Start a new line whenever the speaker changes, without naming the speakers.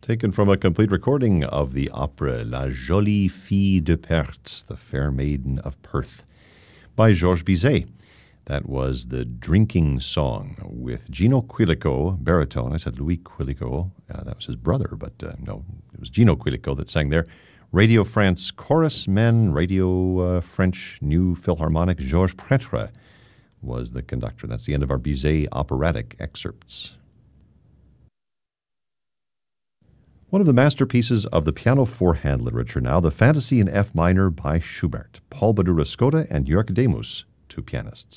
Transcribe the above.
Taken from a complete recording of the opera La Jolie Fille de Perth, The Fair Maiden of Perth, by Georges Bizet. That was the Drinking Song with Gino Quilico, baritone. I said Louis Quilico. That was his brother, but no, it was Gino Quilico that sang there. Radio France Chorus Men, Radio French New Philharmonic, Georges Pretre was the conductor. That's the end of our Bizet operatic excerpts. One of the masterpieces of the piano four-hand literature now, the Fantasy in F minor by Schubert. Paul Badura Skoda and Jörg Demus, two pianists.